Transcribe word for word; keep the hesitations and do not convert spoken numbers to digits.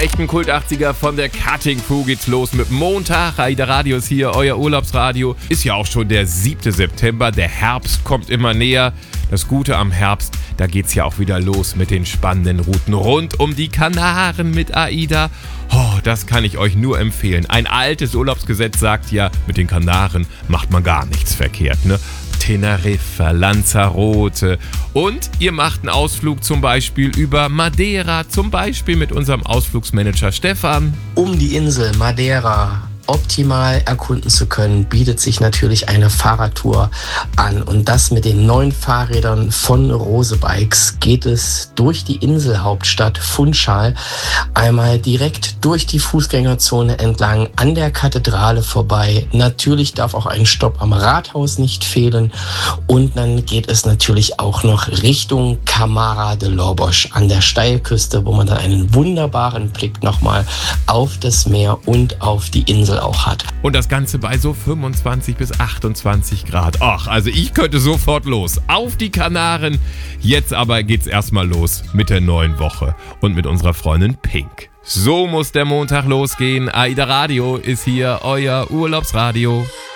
echten Kult-achtziger. Von der Cutting Crew geht's los mit Montag. AIDA Radio ist hier, euer Urlaubsradio. Ist ja auch schon der siebte September. Der Herbst kommt immer näher. Das Gute am Herbst, da geht's ja auch wieder los mit den spannenden Routen rund um die Kanaren mit AIDA. Oh, das kann ich euch nur empfehlen. Ein altes Urlaubsgesetz sagt ja, mit den Kanaren macht man gar nichts verkehrt, ne? Teneriffa, Lanzarote und ihr macht einen Ausflug zum Beispiel über Madeira, zum Beispiel mit unserem Ausflugsmanager Stefan. Um die Insel Madeira optimal erkunden zu können, bietet sich natürlich eine Fahrradtour an. Und das mit den neun Fahrrädern von Rose Bikes geht es durch die Inselhauptstadt Funchal, einmal direkt durch die Fußgängerzone entlang, an der Kathedrale vorbei. Natürlich darf auch ein Stopp am Rathaus nicht fehlen. Und dann geht es natürlich auch noch Richtung Camara de Lobos an der Steilküste, wo man dann einen wunderbaren Blick nochmal auf das Meer und auf die Insel auch hat. Und das Ganze bei so fünfundzwanzig bis achtundzwanzig Grad. Ach, also ich könnte sofort los. Auf die Kanaren. Jetzt aber geht's erstmal los mit der neuen Woche und mit unserer Freundin Pink. So muss der Montag losgehen. AIDA Radio ist hier, euer Urlaubsradio.